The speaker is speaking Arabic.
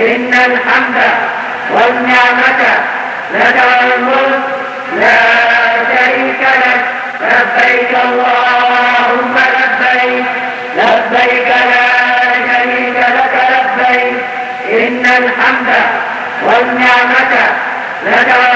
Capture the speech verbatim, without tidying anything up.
إن الحمد والنعمة لك والملك لا شريك لك لبيك اللهم لبيك لبيك لا شريك لك لبيك إن الحمد والنعمة لك